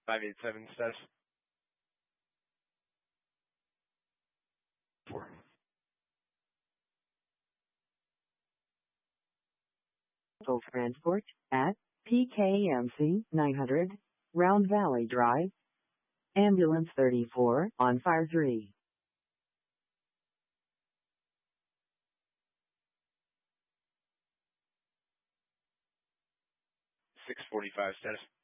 587 status. 4. Full transport at PKMC 900, Round Valley Drive. Ambulance 34 on fire 3. 645 status.